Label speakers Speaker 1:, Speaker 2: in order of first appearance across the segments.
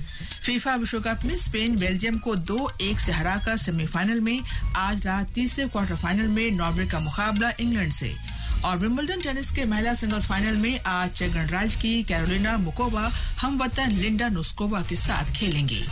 Speaker 1: FIFA विश्व cup में Spain Belgium को 2-1 से हराकर सेमीफाइनल में आज रात तीसरे क्वार्टर फाइनल में नॉर्वे का मुकाबला इंग्लैंड से। और विंबलडन टेनिस के महिला सिंगल्स फाइनल में आज चेक गणराज्य की कैरोलिना मुकोवा हमवतन लिंडा नोस्कोवा के साथ खेलेंगी।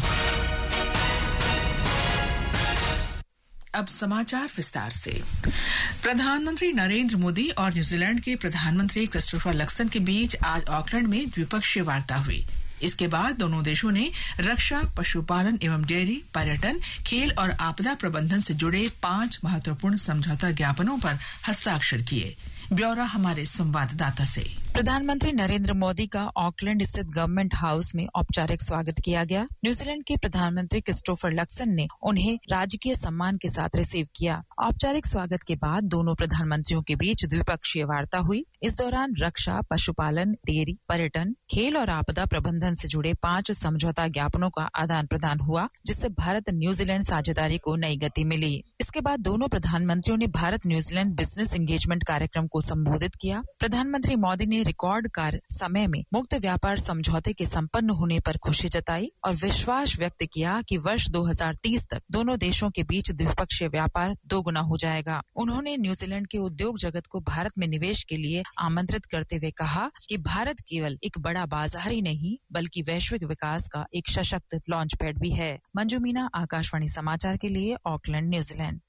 Speaker 1: अब समाचार विस्तार से। प्रधानमंत्री नरेंद्र मोदी और न्यूजीलैंड के प्रधानमंत्री क्रिस्टोफर लक्सन के बीच आज ऑकलैंड में द्विपक्षीय वार्ता हुई। इसके बाद दोनों देशों ने रक्षा, पशुपालन एवं डेयरी, पर्यटन, खेल और आपदा प्रबंधन से जुड़े 5 महत्वपूर्ण समझौता ज्ञापनों पर हस्ताक्षर किए। ब्यौरा हमारे संवाददाता से।
Speaker 2: प्रधानमंत्री नरेंद्र मोदी का ऑकलैंड स्थित गवर्नमेंट हाउस में औपचारिक स्वागत किया गया। न्यूजीलैंड के प्रधानमंत्री क्रिस्टोफर लक्सन ने उन्हें राजकीय सम्मान के साथ रिसीव किया। औपचारिक स्वागत के बाद दोनों प्रधानमंत्रियों के बीच द्विपक्षीय वार्ता हुई। इस दौरान रक्षा, पशुपालन, डेयरी, पर्यटन, खेल और आपदा प्रबंधन से जुड़े 5 समझौता ज्ञापनों का आदान प्रदान हुआ, जिससे भारत न्यूजीलैंड साझेदारी को नई गति मिली। इसके बाद दोनों प्रधानमंत्रियों ने भारत न्यूजीलैंड बिजनेस एंगेजमेंट कार्यक्रम को संबोधित किया। प्रधानमंत्री मोदी ने रिकॉर्ड कार्य समय में मुक्त व्यापार समझौते के संपन्न होने पर खुशी जताई और विश्वास व्यक्त किया कि वर्ष 2030 तक दोनों देशों के बीच द्विपक्षीय व्यापार दोगुना हो जाएगा। उन्होंने न्यूजीलैंड के उद्योग जगत को भारत में निवेश के लिए आमंत्रित करते हुए कहा कि भारत केवल एक बड़ा बाजार ही नहीं बल्कि वैश्विक विकास का एक सशक्त लॉन्च पैड भी है। मंजू मीना, आकाशवाणी समाचार के लिए ऑकलैंड, न्यूजीलैंड।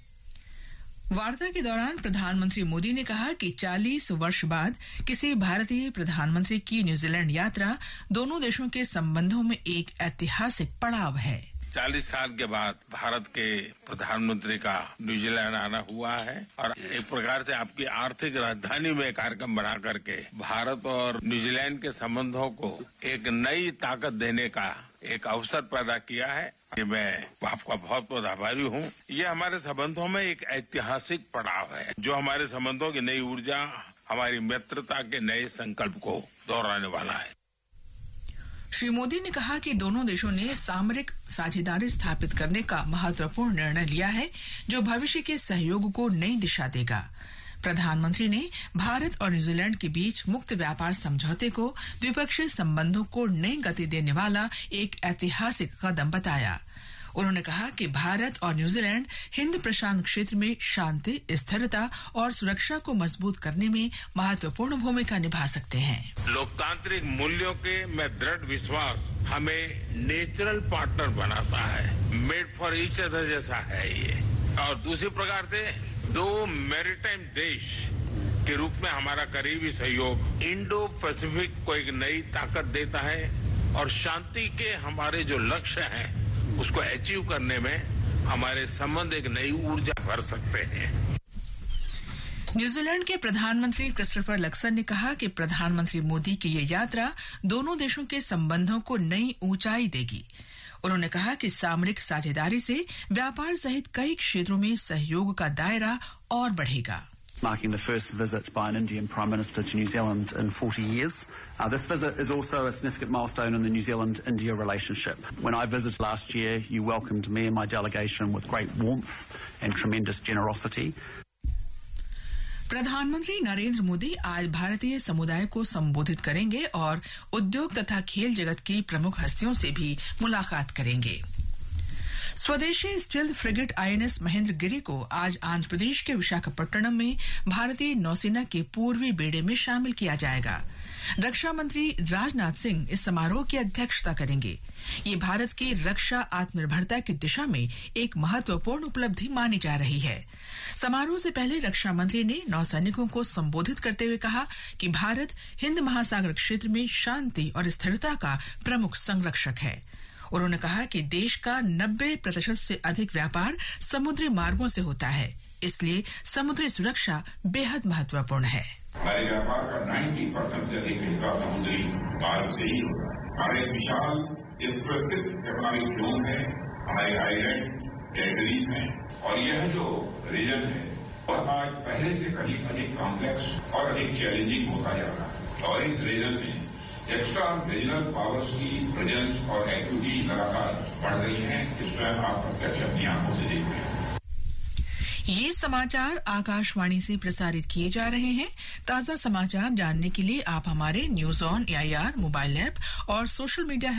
Speaker 1: वार्ता के दौरान प्रधानमंत्री मोदी ने कहा कि 40 वर्ष बाद किसी भारतीय प्रधानमंत्री की न्यूजीलैंड यात्रा दोनों देशों के संबंधों में एक ऐतिहासिक पड़ाव है।
Speaker 3: 40 साल के बाद भारत के प्रधानमंत्री का न्यूजीलैंड आना हुआ है और एक प्रकार से आपकी आर्थिक राजधानी में कार्यक्रम बना करके भारत और न्यूजीलैंड के संबंधों को एक नई ताकत देने का एक अवसर पैदा किया है। मैं आपका बहुत बहुत आभारी हूँ। ये हमारे संबंधों में एक ऐतिहासिक पड़ाव है जो हमारे संबंधों की नई ऊर्जा, हमारी मित्रता के नए संकल्प को दोहराने वाला है।
Speaker 1: श्री मोदी ने कहा कि दोनों देशों ने सामरिक साझेदारी स्थापित करने का महत्वपूर्ण निर्णय लिया है जो भविष्य के सहयोग को नई दिशा देगा। प्रधानमंत्री ने भारत और न्यूजीलैंड के बीच मुक्त व्यापार समझौते को द्विपक्षीय संबंधों को नई गति देने वाला एक ऐतिहासिक कदम बताया। उन्होंने कहा कि भारत और न्यूजीलैंड हिंद प्रशांत क्षेत्र में शांति, स्थिरता और सुरक्षा को मजबूत करने में महत्वपूर्ण भूमिका निभा सकते हैं।
Speaker 3: लोकतांत्रिक मूल्यों के में दृढ़ विश्वास हमें नेचुरल पार्टनर बनाता है। मेड फॉर ईच अदर जैसा है ये। और दूसरी प्रकार से 2 मैरीटाइम देश के रूप में हमारा करीबी सहयोग इंडो पैसिफिक को एक नई ताकत देता है और शांति के हमारे जो लक्ष्य हैं उसको अचीव करने में हमारे संबंध एक नई ऊर्जा भर सकते हैं।
Speaker 1: न्यूजीलैंड के प्रधानमंत्री क्रिस्टोफर लक्सन ने कहा कि प्रधानमंत्री मोदी की ये यात्रा दोनों देशों के संबंधों को नई ऊंचाई देगी। उन्होंने कहा कि सामरिक साझेदारी से व्यापार सहित कई क्षेत्रों में सहयोग का दायरा और बढ़ेगा।
Speaker 4: Marking the first visit by an Indian Prime Minister to New Zealand in 40 years. This visit is also a significant milestone in the New Zealand-India relationship. When I visited last year, you welcomed me and my delegation with great warmth and tremendous generosity.
Speaker 1: प्रधानमंत्री नरेंद्र मोदी आज भारतीय समुदाय को संबोधित करेंगे और उद्योग तथा खेल जगत की प्रमुख हस्तियों से भी मुलाकात करेंगे। स्वदेशी स्टील्थ फ्रिगेट आईएनएस महेंद्र गिरी को आज आंध्र प्रदेश के विशाखापट्टनम में भारतीय नौसेना के पूर्वी बेड़े में शामिल किया जाएगा। रक्षा मंत्री राजनाथ सिंह इस समारोह की अध्यक्षता करेंगे। ये भारत की रक्षा आत्मनिर्भरता की दिशा में एक महत्वपूर्ण उपलब्धि मानी जा रही है। समारोह से पहले रक्षा मंत्री ने नौसैनिकों को संबोधित करते हुए कहा कि भारत हिंद महासागर क्षेत्र में शांति और स्थिरता का प्रमुख संरक्षक है। उन्होंने कहा कि देश का 90% से अधिक व्यापार समुद्री मार्गों से होता है, इसलिए समुद्री सुरक्षा बेहद महत्वपूर्ण है।
Speaker 5: हमारे व्यापार का 90% से अधिक हिस्सा समुद्री मार्ग से ही होता है। हमारे विशाल विकसित इकोनॉमिक जोन है, हमारे आइलैंड टेरिटरीज हैं और यह जो रीजन है वह आज पहले से कहीं अधिक कॉम्प्लेक्स और अधिक चैलेंजिंग होता जा रहा है और इस रीजन में एक्स्ट्रा रीजनल पावर्स की प्रेजेंस और एक्टिविटी लगातार बढ़ रही है कि स्वयं आप प्रत्यक्ष अपनी आंखों से देख रहे हैं।
Speaker 1: ये समाचार आकाशवाणी से प्रसारित किए जा रहे हैं। ताजा समाचार जानने के लिए आप हमारे news on AIR mobile app और सोशल मीडिया